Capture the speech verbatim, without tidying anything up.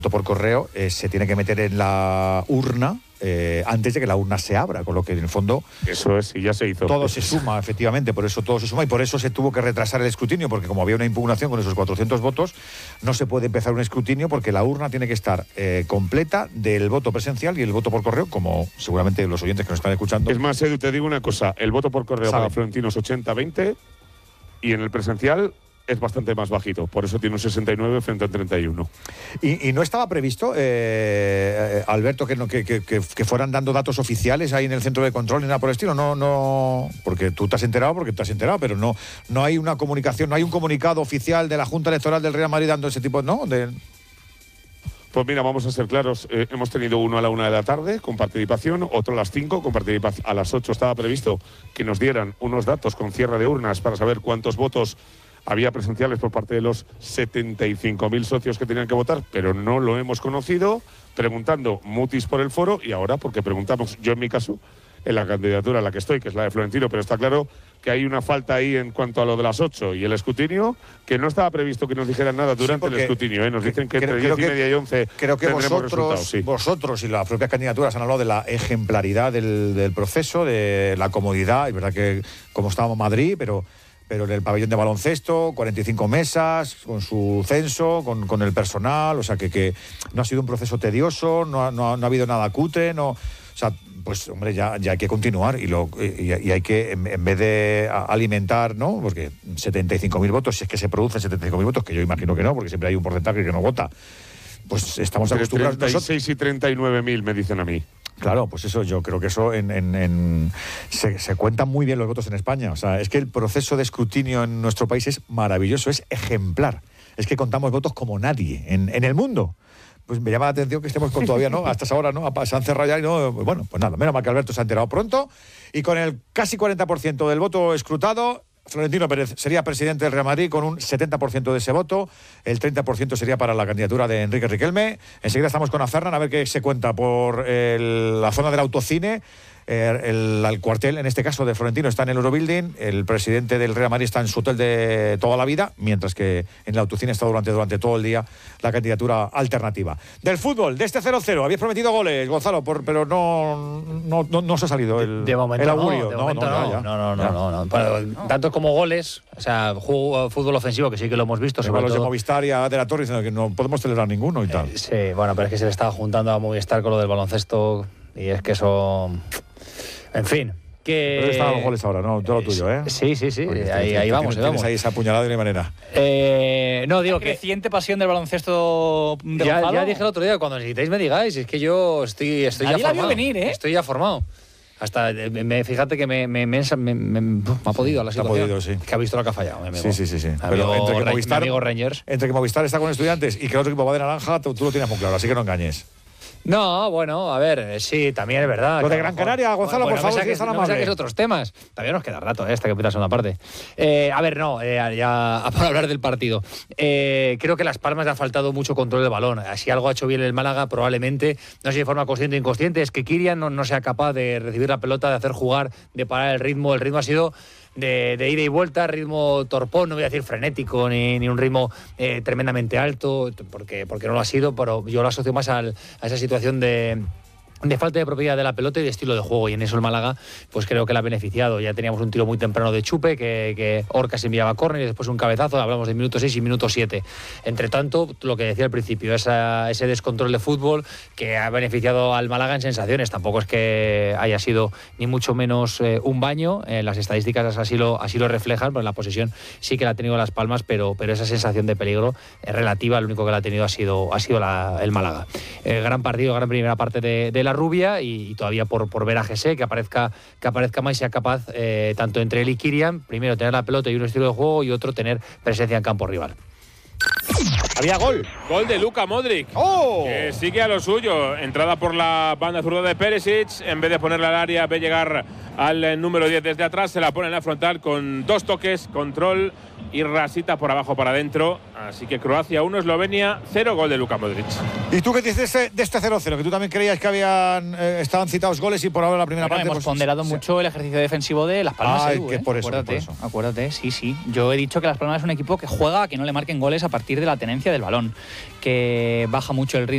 por correo eh, se tiene que meter en la urna eh, antes de que la urna se abra, con lo que en el fondo eso es, y ya se hizo. Todo se suma, efectivamente, por eso todo se suma y por eso se tuvo que retrasar el escrutinio, porque como había una impugnación con esos cuatrocientos votos, no se puede empezar un escrutinio porque la urna tiene que estar eh, completa del voto presencial y el voto por correo, como seguramente los oyentes que nos están escuchando. Es más, Edu, te digo una cosa, el voto por correo ¿sabe? Para Florentino es ochenta veinte y en el presencial es bastante más bajito, por eso tiene un sesenta y nueve frente al treinta y uno. ¿Y, y no estaba previsto, eh, Alberto, que, no, que, que, que fueran dando datos oficiales ahí en el centro de control ni nada por el estilo? No, no, porque tú te has enterado, porque te has enterado, pero no, no hay una comunicación, no hay un comunicado oficial de la Junta Electoral del Real Madrid dando ese tipo, ¿no? De... Pues mira, vamos a ser claros, eh, hemos tenido uno a la una de la tarde con participación, otro a las cinco con participación. A las ocho estaba previsto que nos dieran unos datos con cierre de urnas para saber cuántos votos había presenciales por parte de los setenta y cinco mil socios que tenían que votar, pero no lo hemos conocido, preguntando mutis por el foro y ahora porque preguntamos, yo en mi caso, en la candidatura en la que estoy, que es la de Florentino, pero está claro que hay una falta ahí en cuanto a lo de las ocho y el escrutinio, que no estaba previsto que nos dijeran nada durante sí, el escrutinio, ¿eh? Nos dicen que entre diez y media y once creo que tendremos vosotros, resultados, sí. vosotros y las propias candidaturas han hablado de la ejemplaridad del, del proceso, de la comodidad, y verdad que como estábamos en Madrid, pero... pero en el pabellón de baloncesto, cuarenta y cinco mesas, con su censo, con, con el personal, o sea, que, que no ha sido un proceso tedioso, no ha, no ha, no ha habido nada cutre, no, o sea, pues, hombre, ya, ya hay que continuar y, lo, y, y hay que, en, en vez de alimentar, ¿no?, porque setenta y cinco mil votos, si es que se producen setenta y cinco mil votos, que yo imagino que no, porque siempre hay un porcentaje que no vota, pues estamos Entre acostumbrados... treinta y seis y treinta y nueve mil, me dicen a mí. Claro, pues eso, yo creo que eso en, en, en, se, se cuentan muy bien los votos en España. O sea, es que el proceso de escrutinio en nuestro país es maravilloso, es ejemplar. Es que contamos votos como nadie en, en el mundo. Pues me llama la atención que estemos con todavía, ¿no? Hasta esa hora, ¿no? Se han cerrado ya y no... Bueno, pues nada, menos mal que Alberto se ha enterado pronto. Y con el casi cuarenta por ciento del voto escrutado, Florentino Pérez sería presidente del Real Madrid con un setenta por ciento de ese voto, el treinta por ciento sería para la candidatura de Enrique Riquelme. Enseguida estamos con Azarran a ver qué se cuenta por el, la zona del autocine. El, el cuartel, en este caso de Florentino, está en el Eurobuilding, el presidente del Real Madrid está en su hotel de toda la vida, mientras que en el autocine está durante, durante todo el día la candidatura alternativa. Del fútbol, de este cero cero, habéis prometido goles, Gonzalo, por, pero no, no, no, no se ha salido el, de momento el augurio. No, de no, momento no, no, ya, ya. no, no, no, Ya. no, no. Pero, tanto como goles, o sea, juego, fútbol ofensivo, que sí que lo hemos visto. Sobre los todo, de Movistar y a De la Torre diciendo que no podemos celebrar ninguno y tal. Eh, sí, bueno, pero es que se le estaba juntando a Movistar con lo del baloncesto y es que eso... En fin, que... Pero están los goles ahora, ¿no? Todo lo tuyo, ¿eh? Sí, sí, sí, Porque ahí, tienes, ahí vamos, tienes, ahí vamos. Tienes ahí esa puñalada de una manera. Eh, no, digo La que... creciente pasión del baloncesto de Ya, Gonzalo. ya dije el otro día, cuando necesitéis me digáis, es que yo estoy, estoy Nadie ya la vio formado. venir, ¿eh? Estoy ya formado. Hasta, me, fíjate que me, me, me, me, me, me ha podido la Te ha situación. podido, sí. Que ha visto lo que ha fallado, mi amigo. Sí, sí, sí, sí. Mi Pero amigo, entre que Re- Movistar, mi amigo Rangers. entre que Movistar está con Estudiantes y que el otro equipo va de naranja, tú, tú lo tienes muy claro, así que no engañes. No, bueno, a ver, sí, también es verdad. Lo de que a Gran mejor- Canaria, Gonzalo, bueno, por favor, no me si saques, es tan no me amable. saques otros temas. Todavía nos queda rato, ¿eh? Hasta que empieza la segunda parte. Eh, a ver, no, eh, ya para hablar del partido. Eh, creo que Las Palmas le ha faltado mucho control del balón. Si algo ha hecho bien el Málaga, probablemente, no sé si de forma consciente o inconsciente, es que Kylian no, no sea capaz de recibir la pelota, de hacer jugar, de parar el ritmo. El ritmo ha sido... De, de ida y vuelta, ritmo torpón, no voy a decir frenético, ni, ni un ritmo eh, tremendamente alto, porque, porque no lo ha sido, pero yo lo asocio más al, a esa situación de... de falta de propiedad de la pelota y de estilo de juego, y en eso el Málaga pues creo que la ha beneficiado. Ya teníamos un tiro muy temprano de Chupe, que, que Orcas enviaba córner y después un cabezazo, hablamos de minuto seis y minuto siete. Entre tanto, lo que decía al principio, esa, ese descontrol de fútbol que ha beneficiado al Málaga en sensaciones. Tampoco es que haya sido ni mucho menos eh, un baño, eh, las estadísticas así lo, así lo reflejan, pero la posesión sí que la ha tenido Las Palmas, pero, pero esa sensación de peligro es relativa, lo único que la ha tenido ha sido, ha sido la, el Málaga. Eh, gran partido, gran primera parte de, de la Rubia y, y todavía por, por ver a Jesse que aparezca, que aparezca más y sea capaz, eh, tanto entre él y Kylian, primero tener la pelota y un estilo de juego y otro tener presencia en campo rival. Había gol. Gol de Luka Modric. ¡Oh! Que sigue a lo suyo. Entrada por la banda zurda de Perisic. En vez de ponerla al área, ve llegar al eh, número diez desde atrás. Se la pone en la frontal con dos toques, control y rasita por abajo para adentro. Así que Croacia uno, Eslovenia cero, gol de Luka Modric. ¿Y tú qué dices de este, de este cero cero? Que tú también creías que habían eh, estaban citados goles y por ahora la primera Bueno, parte... hemos pues, ponderado sí. mucho el ejercicio defensivo de Las Palmas. Ay, Edu, que ¿eh? por eso, acuérdate, por eso. acuérdate, sí, sí. Yo he dicho que Las Palmas es un equipo que juega a que no le marquen goles a partir de la tenencia del balón, que baja mucho el ritmo.